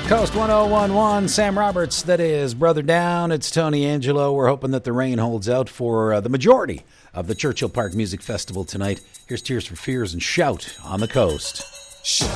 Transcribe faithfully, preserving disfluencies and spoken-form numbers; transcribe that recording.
Coast one oh one one, Sam Roberts, that is Brother Down. It's Tony Angelo. We're hoping that the rain holds out for uh, the majority of the Churchill Park Music Festival tonight. Here's Tears for Fears and Shout on the Coast. Shout.